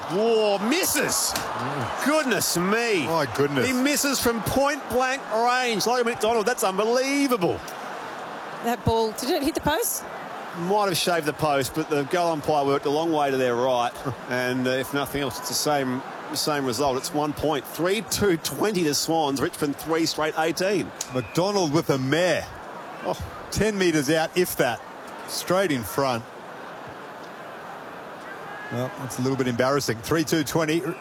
Whoa, misses. Goodness me. My goodness. He misses from point-blank range. Like McDonald, that's unbelievable. That ball, did it hit the post? Might have shaved the post, but the goal umpire worked a long way to their right. And if nothing else, it's the same result. It's 1 point. 3-2-20 to Swans. Richmond 3 straight 18. McDonald with a mare. 10 metres out, if that. Straight in front. Well, that's a little bit embarrassing. 3-2-20.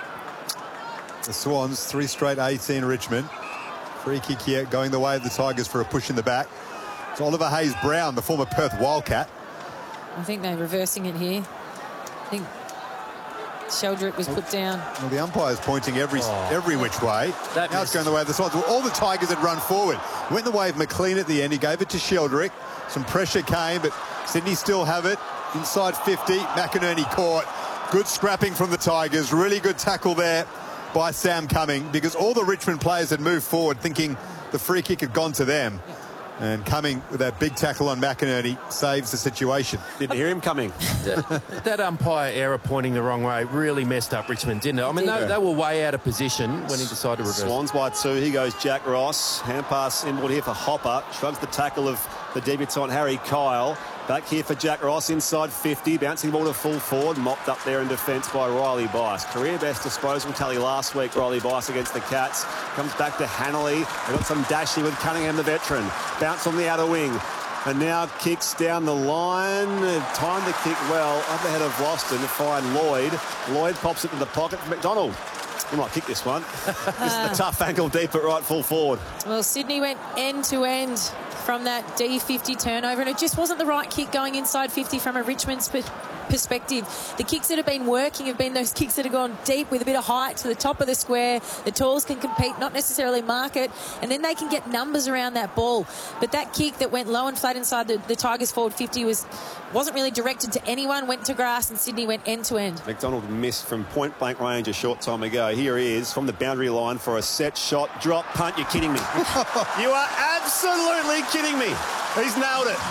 The Swans, 3 straight 18 Richmond. Free kick here, going the way of the Tigers for a push in the back. It's Oliver Hayes-Brown, the former Perth Wildcat. I think they're reversing it here. I think Sheldrick was put down. Well, the umpire's pointing every which way. Now it's going the way of the Swans. Well, all the Tigers had run forward. Went the way of McLean at the end. He gave it to Sheldrick. Some pressure came, but Sydney still have it. Inside 50, McInerney caught. Good scrapping from the Tigers. Really good tackle there by Sam Cumming, because all the Richmond players had moved forward thinking the free kick had gone to them. And Cumming, with that big tackle on McInerney, saves the situation. Didn't hear him coming. That umpire error pointing the wrong way really messed up Richmond, didn't it? I mean, they were way out of position when he decided to reverse. Swans by 2. Here goes Jack Ross. Hand pass inboard here for Hopper. Shrugs the tackle of the debutant Harry Kyle. Back here for Jack Ross inside 50. Bouncing ball to full forward. Mopped up there in defence by Riley Bice. Career best disposal tally last week, Riley Bice against the Cats. Comes back to Hanley. They've got some dash here with Cunningham, the veteran. Bounce on the outer wing. And now kicks down the line. Timed the kick well. Up ahead of Loston to find Lloyd. Lloyd pops it in the pocket for McDonald. He might kick this one. This is the tough ankle deep at right full forward. Well, Sydney went end to end from that D50 turnover, and it just wasn't the right kick going inside 50 from a Richmond perspective. The kicks that have been working have been those kicks that have gone deep with a bit of height to the top of the square. The talls can compete, not necessarily mark it, and then they can get numbers around that ball. But that kick that went low and flat inside the Tigers forward 50 wasn't really directed to anyone, went to grass, and Sydney went end to end. McDonald missed from point blank range a short time ago. Here he is from the boundary line for a set shot, drop, punt. You're kidding me. You are absolutely kidding me. He's nailed it.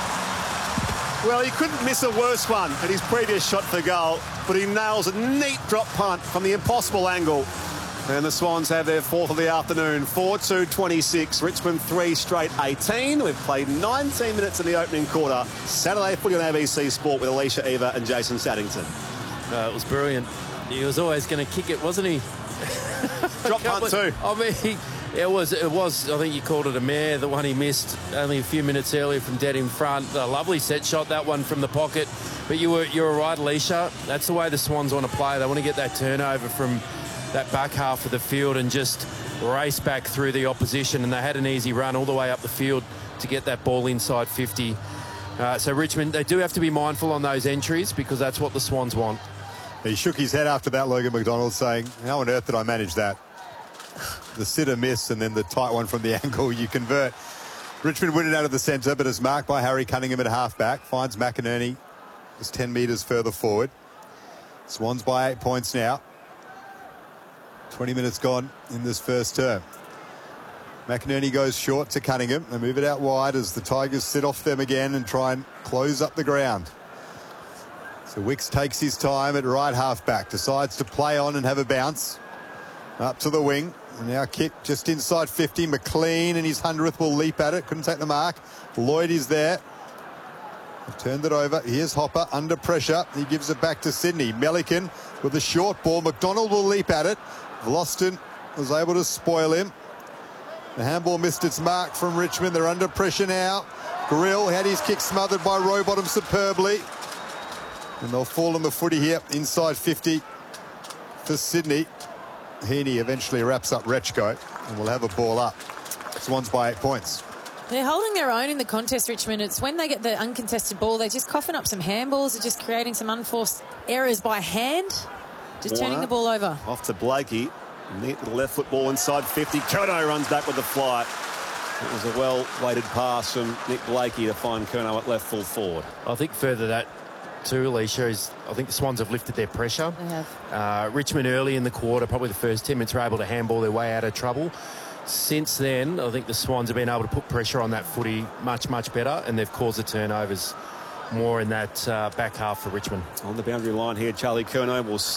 Well, he couldn't miss a worse one at his previous shot for goal, but he nails a neat drop punt from the impossible angle. And the Swans have their 4th of the afternoon, 4-2-26. Richmond 3 straight 18. We've played 19 minutes in the opening quarter. Saturday footy on ABC Sport with Alicia Eva and Jason Saddington. It was brilliant. He was always going to kick it, wasn't he? Drop punt too. I mean, it was. I think you called it a mare, the one he missed only a few minutes earlier from dead in front. A lovely set shot, that one from the pocket. But you were right, Alicia. That's the way the Swans want to play. They want to get that turnover from that back half of the field and just race back through the opposition. And they had an easy run all the way up the field to get that ball inside 50. So Richmond, they do have to be mindful on those entries because that's what the Swans want. He shook his head after that, Logan McDonald, saying, how on earth did I manage that? The sitter miss and then the tight one from the ankle, you convert. Richmond win it out of the centre, but is marked by Harry Cunningham at half-back. Finds McInerney just 10 metres further forward. Swans by 8 points now. 20 minutes gone in this first term. McInerney goes short to Cunningham. They move it out wide as the Tigers sit off them again and try and close up the ground. So Wicks takes his time at right half-back. Decides to play on and have a bounce. Up to the wing. And now kick just inside 50. McLean and his 100th will leap at it. Couldn't take the mark. Lloyd is there. They've turned it over. Here's Hopper under pressure. He gives it back to Sydney. Melican with a short ball. McDonald will leap at it. Vlosten was able to spoil him. The handball missed its mark from Richmond. They're under pressure now. Grill had his kick smothered by Rowbottom superbly. And they'll fall on the footy here inside 50 for Sydney. Heaney eventually wraps up Rechko and will have a ball up. Swans by 8 points. They're holding their own in the contest, Richmond. It's when they get the uncontested ball, they're just coughing up some handballs. They're just creating some unforced errors by hand. Just Warner, turning the ball over. Off to Blakey. Neat little left foot ball inside 50. Curnow runs back with the flight. It was a well-weighted pass from Nick Blakey to find Curnow at left full forward. I think further that too, Alicia, is I think the Swans have lifted their pressure. They have. Richmond early in the quarter, probably the first 10 minutes, were able to handball their way out of trouble. Since then, I think the Swans have been able to put pressure on that footy much, much better, and they've caused the turnovers more in that back half for Richmond. On the boundary line here, Charlie Curnow will